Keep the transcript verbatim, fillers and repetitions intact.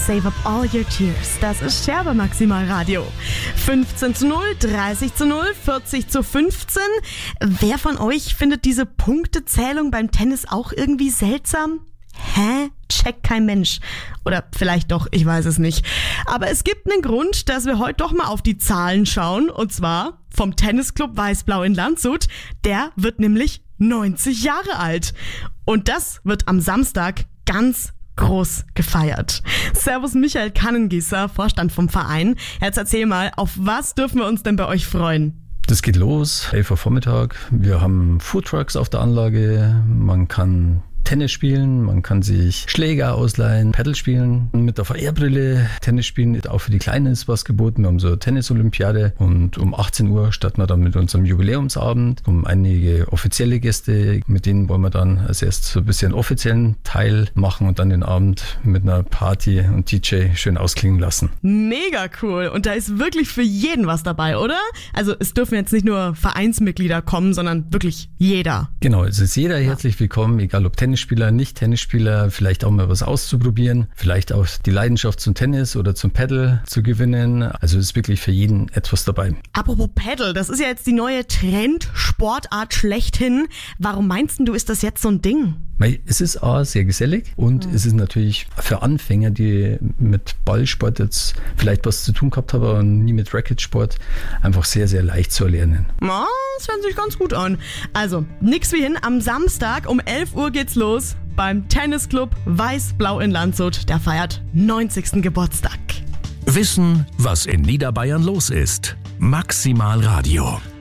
Save Up All Your Tears. Das ist Scherbe Maximal Radio. fünfzehn zu null, dreißig zu null, vierzig zu fünfzehn. Wer von euch findet diese Punktezählung beim Tennis auch irgendwie seltsam? Hä? Checkt kein Mensch. Oder vielleicht doch, ich weiß es nicht. Aber es gibt einen Grund, dass wir heute doch mal auf die Zahlen schauen. Und zwar vom Tennisclub Weiß-Blau in Landshut. Der wird nämlich neunzig Jahre alt. Und das wird am Samstag ganz groß gefeiert. Servus Michael Kannengießer, Vorstand vom Verein. Jetzt erzähl mal, auf was dürfen wir uns denn bei euch freuen? Das geht los, elf Uhr Vormittag. Wir haben Foodtrucks auf der Anlage. Man kann Tennis spielen, man kann sich Schläger ausleihen, Paddle spielen, mit der V R-Brille Tennis spielen. Auch für die Kleinen ist was geboten. Wir haben so eine Tennis-Olympiade und um achtzehn Uhr starten wir dann mit unserem Jubiläumsabend. Um einige offizielle Gäste, mit denen wollen wir dann als erst so ein bisschen offiziellen Teil machen und dann den Abend mit einer Party und D J schön ausklingen lassen. Mega cool. Und da ist wirklich für jeden was dabei, oder? Also es dürfen jetzt nicht nur Vereinsmitglieder kommen, sondern wirklich jeder. Genau, es ist jeder herzlich willkommen, egal ob Tennisspieler, nicht Tennisspieler, vielleicht auch mal was auszuprobieren, vielleicht auch die Leidenschaft zum Tennis oder zum Paddle zu gewinnen. Also es ist wirklich für jeden etwas dabei. Apropos Paddle, das ist ja jetzt die neue Trendsportart schlechthin. Warum meinst du, ist das jetzt so ein Ding? Weil es ist A, sehr gesellig und mhm. es ist natürlich für Anfänger, die mit Ballsport jetzt vielleicht was zu tun gehabt haben, aber nie mit Racketsport, einfach sehr, sehr leicht zu erlernen. Ja, das hört sich ganz gut an. Also, nix wie hin, am Samstag um elf Uhr geht's los beim Tennisclub Weiß-Blau in Landshut. Der feiert neunzigsten Geburtstag. Wissen, was in Niederbayern los ist. Maximal Radio.